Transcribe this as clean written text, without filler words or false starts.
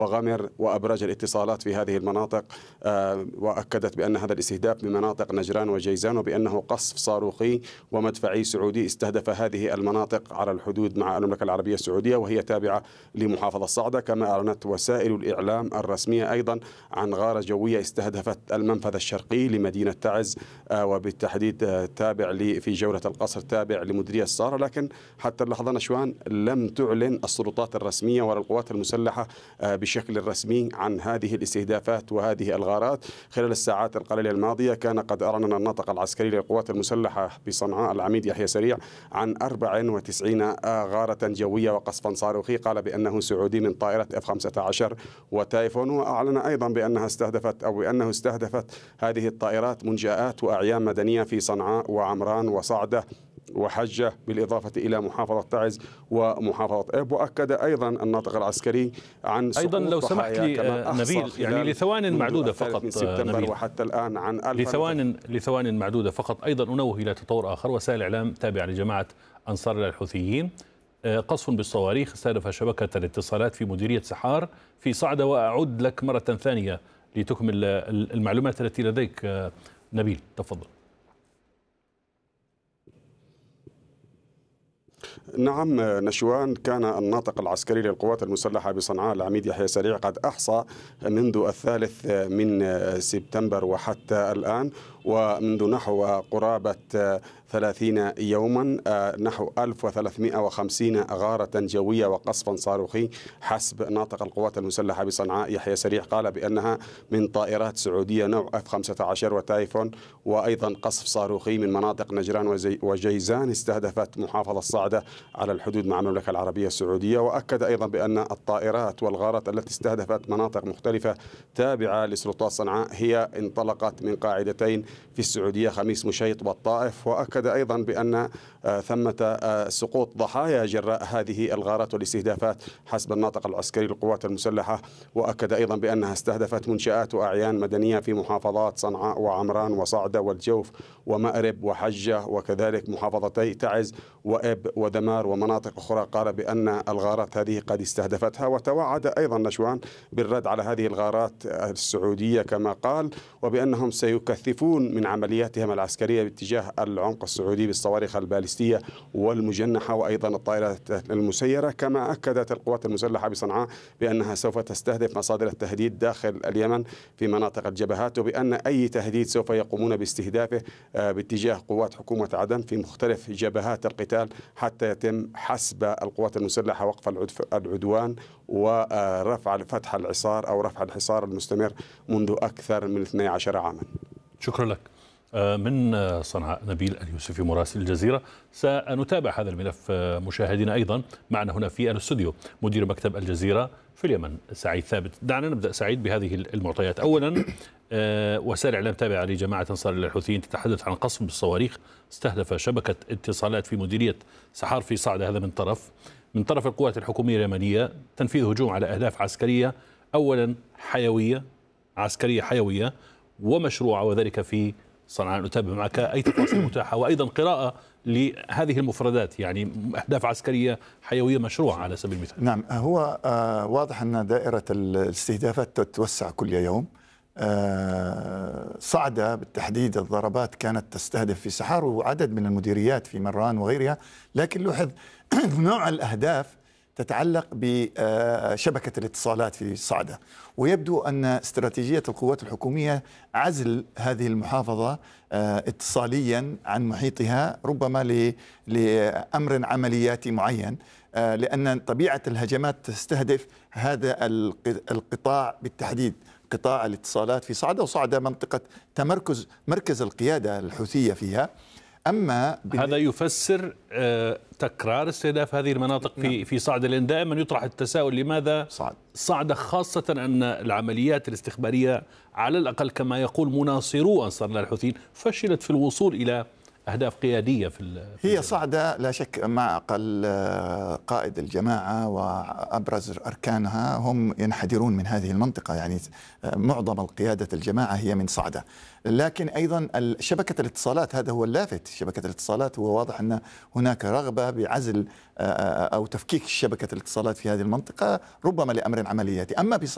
وغمر وأبراج الاتصالات في هذه المناطق، وأكدت بأن هذا الاستهداف من مناطق نجران وجيزان، وبأنه قصف صاروخي ومدفعي سعودي استهدف هذه المناطق على الحدود مع المملكة العربية السعودية، وهي تابعة لمحافظة صعدة. كما أعلنت وسائل الإعلام الرسمية أيضا عن غارة جوية استهدفت المنفذ الشرقي لمدينة تعز، وبالتحديد تابع في جولة القصر تابع لمديرية الصارة. لكن حتى اللحظة نشوان لم تعلن السلطات الرسمية ولا القوات المسلحة بشكل رسمي عن هذه الاستهدافات وهذه الغارات. خلال الساعات القليلة الماضية كان قد أعلن الناطق العسكري للقوات المسلحة بصنعاء العميد يحيى سريع عن 94 غارة جوية وقصفا صاروخي، قال بأنه سعودي من طائرة F-15 وتايفون. وأعلن أيضا بأنها استهدفت هذه الطائرات منشآت وأعيان مدنية في صنعاء وعمران وصعدة وحجة، بالإضافة إلى محافظة تعز ومحافظة إب. وأكد أيضا الناطق العسكري عن أيضا لو سمحت لي نبيل، يعني لثوان معدودة فقط نبيل، وحتى الآن عن لثوان معدودة فقط. أيضا أنوه إلى تطور آخر، وسائل الإعلام تابعة لجماعة أنصار الله الحوثيين، قصف بالصواريخ استهدف شبكة الاتصالات في مديرية سحار في صعدة. وأعود لك مرة ثانية لتكمل المعلومات التي لديك نبيل، تفضل. نعم نشوان، كان الناطق العسكري للقوات المسلحة بصنعاء العميد يحيى سريع قد أحصى منذ 3 من سبتمبر وحتى الآن، ومنذ نحو قرابة 30 يوما، نحو 1350 غارة جوية وقصفا صاروخي حسب ناطق القوات المسلحة بصنعاء يحيى سريع. قال بأنها من طائرات سعودية نوع F-15 وتايفون، وأيضا قصف صاروخي من مناطق نجران وجيزان استهدفت محافظة صعدة على الحدود مع المملكة العربية السعودية. وأكد أيضا بأن الطائرات والغارات التي استهدفت مناطق مختلفة تابعة لسلطات صنعاء هي انطلقت من قاعدتين في السعودية، خميس مشيط والطائف. وأكد أيضا بأن ثمة سقوط ضحايا جراء هذه الغارات والاستهدافات حسب الناطق العسكري للقوات المسلحة. وأكد أيضا بأنها استهدفت منشآت وأعيان مدنية في محافظات صنعاء وعمران وصعدة والجوف ومأرب وحجة، وكذلك محافظتي تعز وإب ودمار ومناطق أخرى. قال بأن الغارات هذه قد استهدفتها، وتوعد أيضا نشوان بالرد على هذه الغارات السعودية كما قال، وبأنهم سيكثفون من عملياتهم العسكرية باتجاه العمق السعودي بالصواريخ البالستية والمجنحة وأيضا الطائرات المسيرة. كما أكدت القوات المسلحة بصنعاء بأنها سوف تستهدف مصادر التهديد داخل اليمن في مناطق الجبهات، وبأن أي تهديد سوف يقومون باستهدافه باتجاه قوات حكومة عدن في مختلف جبهات القتال حتى يتم حسب القوات المسلحة وقف العدوان ورفع فتح العصار أو رفع الحصار المستمر منذ أكثر من 12 عاما. شكرا لك. من صنعاء نبيل اليوسفي مراسل الجزيرة. سنتابع هذا الملف مشاهدينا. أيضا معنا هنا في الاستوديو مدير مكتب الجزيرة في اليمن سعيد ثابت. دعنا نبدأ سعيد بهذه المعطيات. أولا، وسائل إعلام تابعة لجماعة أنصار الله الحوثيين تتحدث عن قصف بالصواريخ استهدف شبكة اتصالات في مديرية سحار في صعدة. هذا من طرف القوات الحكومية اليمنية تنفيذ هجوم على أهداف عسكرية، أولا عسكرية حيوية ومشروعة، وذلك في صنعاء. نتابع معك أي تفاصيل متاحة، وأيضا قراءة لهذه المفردات، يعني أهداف عسكرية حيوية مشروعة على سبيل المثال. نعم، هو واضح أن دائرة الاستهدافات تتوسع كل يوم. صعدة بالتحديد الضربات كانت تستهدف في سحار وعدد من المديريات في مران وغيرها، لكن لوحظ نوع الأهداف تتعلق بشبكة الاتصالات في صعدة، ويبدو أن استراتيجية القوات الحكومية عزل هذه المحافظة اتصاليا عن محيطها، ربما لأمر عملياتي معين، لأن طبيعة الهجمات تستهدف هذا القطاع بالتحديد، قطاع الاتصالات في صعدة. وصعدة منطقة مركز القيادة الحوثية فيها. أما هذا يفسر تكرار استهداف هذه المناطق في صعدة، لأن دائما يطرح التساؤل لماذا صعدة، خاصة أن العمليات الاستخبارية على الأقل كما يقول مناصرو أنصار الله الحوثيين فشلت في الوصول إلى أهداف قيادية هي صعدة لا شك، مع أقل قائد الجماعة وأبرز أركانها هم ينحدرون من هذه المنطقة، يعني معظم القيادة الجماعة هي من صعدة. لكن أيضا شبكة الاتصالات، هذا هو اللافت، شبكة الاتصالات هو واضح أن هناك رغبة بعزل أو تفكيك شبكة الاتصالات في هذه المنطقة، ربما لأمر عملياتي. أما